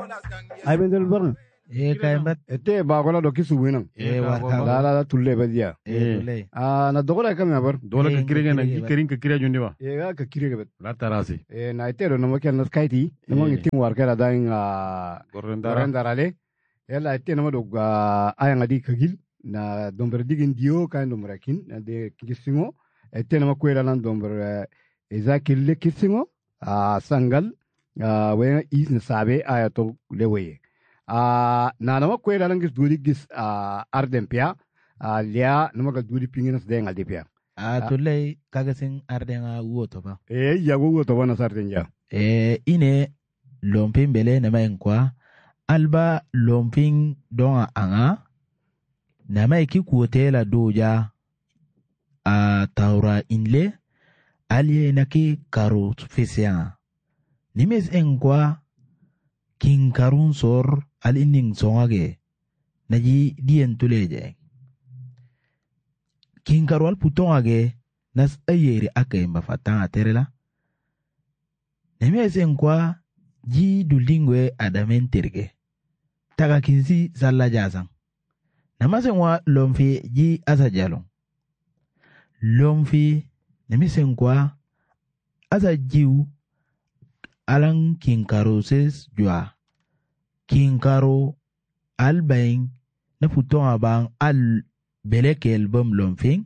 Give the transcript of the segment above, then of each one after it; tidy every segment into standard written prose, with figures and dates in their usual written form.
ay ben del barn kayan bat ete ba gola do kisu winam wata la tulle ba dia dole na dogola kam ya bar dole ka kire na kirin ka kire jundi ba ga ka kire ga la tarasi na ite do no makel na skaiti no mo ngitin war kala dan gorendara le ela ite no do aya ngadi kagil na domber digin dio kan domber kin na de kisingo ite no makwela nan domber ezakil le kisingo sangal we is na sabe aya to lewe na nama kwela langis duri gis arden pia lia nama ka duri pingin s dengal de pia tulle kagasin ardenga woto ba ya go to wana sarden ja ine lompin bele na mayin kwa alba lompin don anga na mai ki kuotela doja taura inle aliye na ki karo fisiya nimes engwa king karun sor al inning songage naji dien tuleje king karwal putongage nas ayeri ake mafata terela nimes engwa ji dulingwe adamen terge taga kinsi salla jazang namasenwa lomfi ji asa jalong lomfi nemisenkwa asa jiu alang kinkaro ses jua kinkaro albain na futon abang al belekel bom lomfing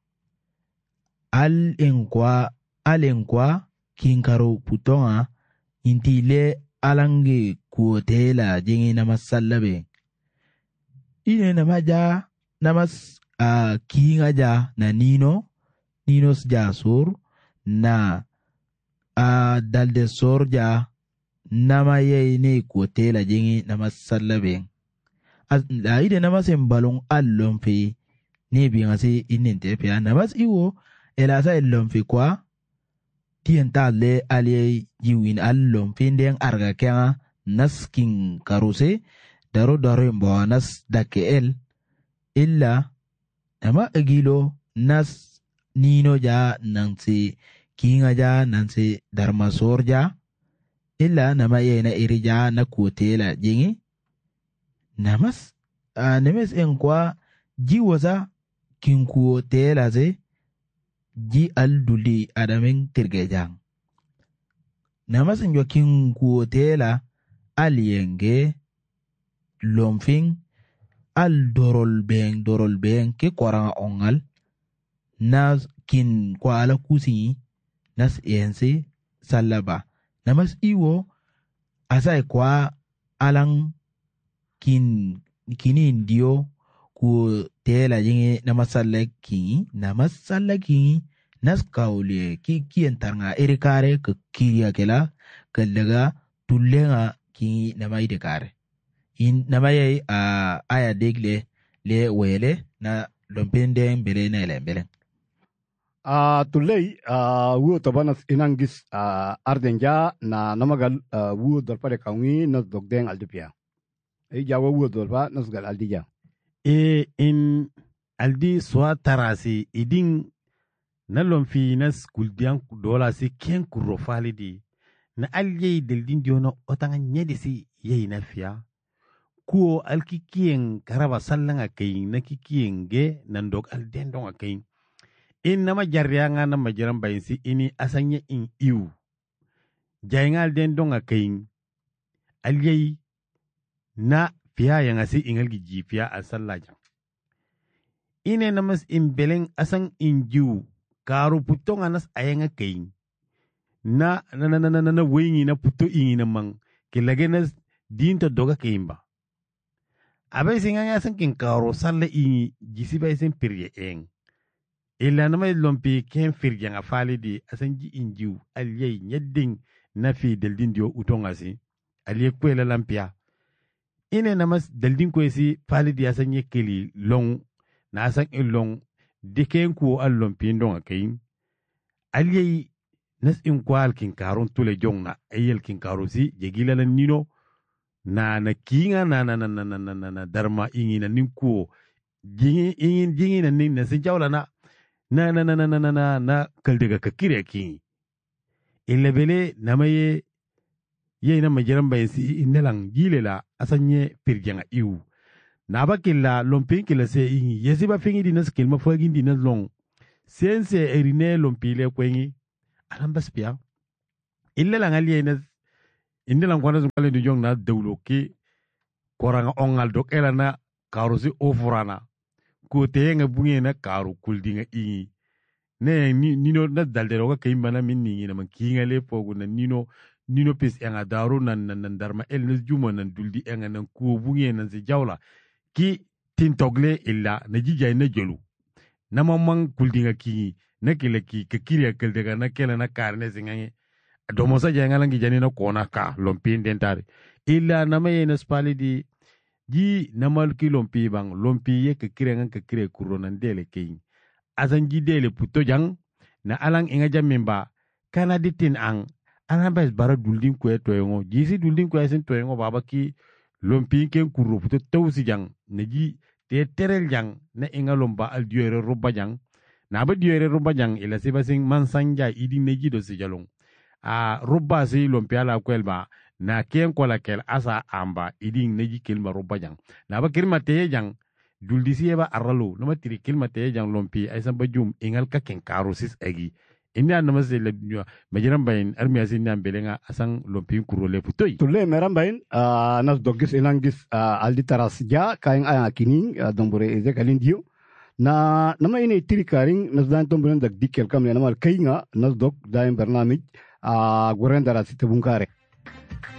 al enkwa kinkaro putonga intile alange kuotela jengi namasallabe ine namaja namas kinga ja na ninos ja sur na dalde sor ja nama ye ne kuotela jengi namasallabe ide namas embalong allomfi ne bingasi inente pia namas iwo elasa ellomfi kwa tientale alie jiwin allomfi ndeng arga kya nasking karuse daro mbo nas dake illa ama agilo nas nino ja nansi kinga ja nansi darmasor ja illa nama yena irija na kuotela jingi namas nemes enkwa jiwaza kinkuotela ze ji alduli adamen tirgejang namas njo kinkuotela alienge lomfing al dorol beng ke koranga ongal nas kin kwa ala kusi nas ense salaba namas iwo asai kwa alang kini ndio ku tela jingi namasalla kingi nas kaule ki entarnga erikare ke kiria kela kalaga tullenga kingi namaide kare in namaye aya degle le wele na lompende mbele na elembele tulei wuo tabanas inangis ardenja na namagal wuo dorpare kaungi nas dogdeng aldipia jawa wuo dorpa nas gal aldija in aldi swa tarasi idin na lomfi nas kuldian dola si ken kurro falidi na alye deldin diono otanga nyedisi yei na fiya kuo alkikien karaba sallanga kayin na kikien ge nandok aldendonga kayin in nama jarrianga na majiran bayinsi ini asanya in iu jainga aldendonga kayin alyei na fiya yanga si ingal giji fiya asallaja ine namas in beleng asang in jiu karu putonga nas ayanga kayin na wengi na puto ingi na mang kilage nas dinto doga kayin ba abai singanga san kin karo salla ingi jisi bai sen pirye eng illa nama lompi ken firje nga falidi asan ji injiu aliyei nyedding na fi deldin dio utonga si aliyei kwela lampia ine namas deldin kwesi falidi asan yekeli long na asan long diken ku allompi ndonga kayin aliyei nas in kwal kin karon tule jongna ayel kin karo si jegila la nino na kinga na darma ingi na ninkuo jingi na nin na sinjawla na kaldega kakire kingi ilebele namaye ye na majiran bayan si indalang gile la asanye pirjanga iu na ba killa lompin killa se ingi yesi ba fingi dinas kilma fagin dinas long sense erine lompile kwengi alambas pia illa lang ali ina indalang kwana zungale du jong na dawlo ki koranga ongal dok elana karusi ofurana ko tenga bunge na karu kuldinga ingi ne nino na daldero ka kimbana min ni na man kingale pogu na nino pis enga daru nan darma el nas juma nan duldi enga nan ko bunge nan se jawla ki tintogle illa na jijay na jolu na mamang kuldinga kingi na kile ki ka kiriya keldega na kela na karne singange domo sa jangala ngi jani na kona ka lompin dentare illa na maye na spali di ji namal ki lompi bang lompi ye ka kire kuronan dele king asan ji dele puto jang na alang inga jamimba kana ditin ang alang bas bara duldin kwe toyongo jisi duldin kwe sin toyongo baba ki lompi ken kuro puto tawsi jang na ji te terel jang na inga lomba al diore roba jang na ba diore roba jang ila siba sing mansanja idi neji do si jalong a roba si lompi ala kwelba na ken kola kel asa amba iding neji kilma roba jang na ba kirma te jang duldi si eba aralo nama tiri kilma te jang lompi ay samba jum ingal ka ken karosis agi inda nama se le majiran bayin armi asin nan belenga asang lompi kuro le putoy tulle meram bayin nas dogis inangis aldi taras ja kain aya kini dombore eze kalindio na nama ini tiri karing nas dan tombren dak dikel kam nama kainga nas dog daim bernamij gorendara sitebungkare